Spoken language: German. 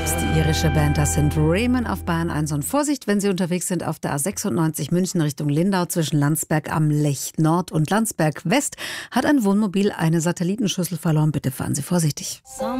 Liebs, die irische Band, das sind Ramen auf Bayern 1. Und Vorsicht, wenn Sie unterwegs sind auf der A96 München Richtung Lindau zwischen Landsberg am Lech Nord und Landsberg West, hat ein Wohnmobil eine Satellitenschüssel verloren. Bitte fahren Sie vorsichtig.